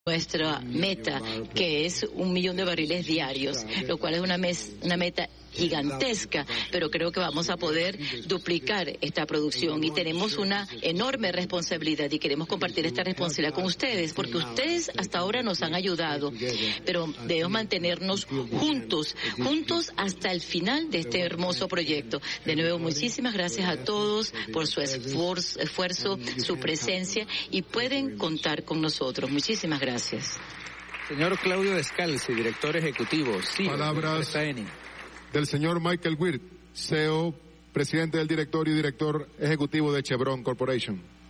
nuestra meta, que es 1 millón de barriles diarios, lo cual es una meta gigantesca, pero creo que vamos a poder duplicar esta producción y tenemos una enorme responsabilidad y queremos compartir esta responsabilidad con ustedes, porque ustedes hasta ahora nos han ayudado, pero debemos mantenernos juntos hasta el final de este hermoso proyecto. De nuevo, muchísimas gracias a todos por su esfuerzo, su presencia, y pueden contar con nosotros. Muchísimas gracias. Señor Claudio Descalzi, director ejecutivo. Sí, palabras del señor Michael Wirth, CEO, presidente del directorio y director ejecutivo de Chevron Corporation.